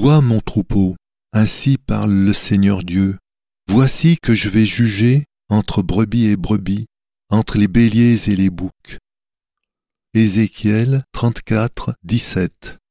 Toi, mon troupeau, ainsi parle le Seigneur Dieu. Voici que je vais juger entre brebis et brebis, entre les béliers et les boucs. Ézéchiel 34, 17.